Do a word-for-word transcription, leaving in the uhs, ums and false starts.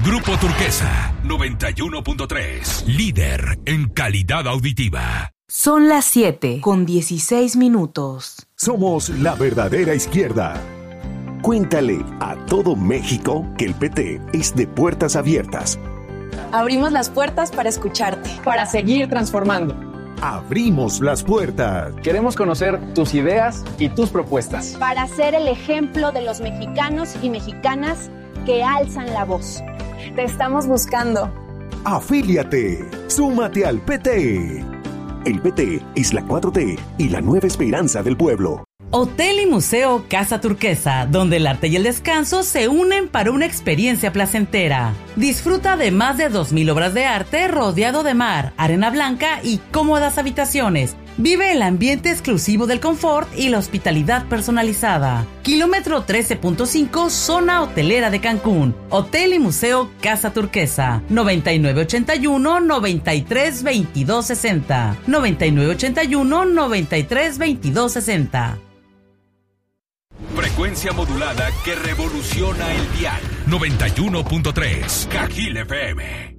Grupo Turquesa, noventa y uno punto tres. Líder en calidad auditiva. Son las siete con dieciséis minutos. Somos la verdadera izquierda. Cuéntale a todo México que el P T es de puertas abiertas. Abrimos las puertas para escucharte. Para seguir transformando. Abrimos las puertas. Queremos conocer tus ideas y tus propuestas. Para ser el ejemplo de los mexicanos y mexicanas que alzan la voz. Te estamos buscando. Afíliate. Súmate al P T. El P T es la cuatro T y la nueva esperanza del pueblo. Hotel y Museo Casa Turquesa, donde el arte y el descanso se unen para una experiencia placentera. Disfruta de más de dos mil obras de arte rodeado de mar, arena blanca y cómodas habitaciones. Vive el ambiente exclusivo del confort y la hospitalidad personalizada. Kilómetro trece punto cinco, zona hotelera de Cancún. Hotel y Museo Casa Turquesa. noventa y nueve ochenta y uno, noventa y tres veintidós sesenta. noventa y nueve ochenta y uno, noventa y tres veintidós sesenta. Frecuencia modulada que revoluciona el dial. noventa y uno punto tres. Cajil F M.